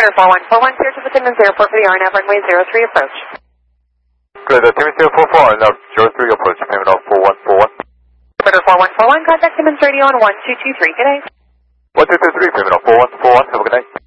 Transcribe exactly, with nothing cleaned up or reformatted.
Twitter four one four one, clear to the Timmins Airport for the R N F runway zero three approach. Clear the Timmins Airport for R N F zero three approach, payment of four one four one. Twitter four one four one, contact Timmins Radio on one two two three, good day. one two two three, payment of four one four one, have a good night.